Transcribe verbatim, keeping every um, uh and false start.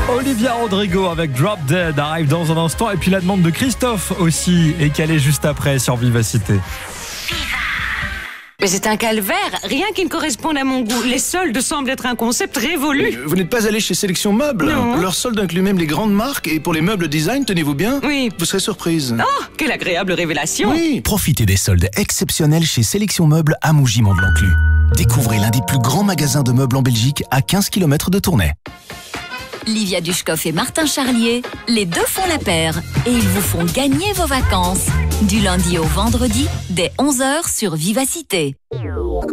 Olivia Rodrigo avec Drop Dead arrive dans un instant. Et puis la demande de Christophe aussi est calée juste après sur Vivacité. Mais c'est un calvaire, rien qui ne corresponde à mon goût. Les soldes semblent être un concept révolu. Vous n'êtes pas allé chez Sélection Meubles? Non. Leur solde inclut même les grandes marques et pour les meubles design, tenez-vous bien. Oui. Vous serez surprise. Oh, quelle agréable révélation. Oui. Profitez des soldes exceptionnels chez Sélection Meubles à Mougy-Mont-de-l'Enclus. Découvrez l'un des plus grands magasins de meubles en Belgique à quinze kilomètres de Tournai. Livia Dushkoff et Martin Charlier, les deux font la paire et ils vous font gagner vos vacances. Du lundi au vendredi, dès onze heures sur Vivacité.